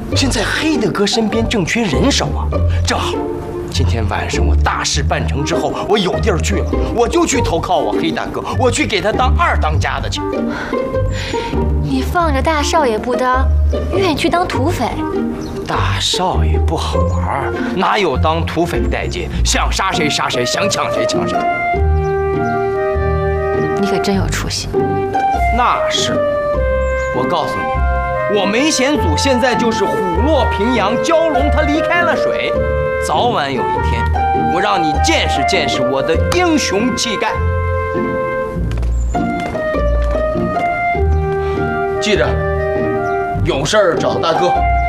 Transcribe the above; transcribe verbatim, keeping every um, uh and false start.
现在黑大哥身边正缺人手啊，正好。 今天晚上我大事办成之后，我有地儿去了，我就去投靠我黑大哥，我去给他当二当家的去。 你放着大少爷不当，愿意去当土匪？ 大少爷不好玩，哪有当土匪待见？想杀谁杀谁，想抢谁抢谁。 你可真有出息。 那是，我告诉你，我梅贤祖现在就是虎落平阳，蛟龙他离开了水。 早晚有一天，我让你见识见识我的英雄气概。记着，有事儿找大哥。